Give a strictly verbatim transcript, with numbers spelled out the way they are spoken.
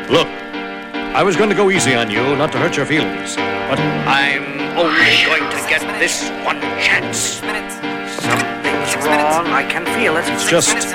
Look, I was going to go easy on you, not to hurt your feelings, but I'm only going to get this one chance. Something's wrong. I can feel it. It's just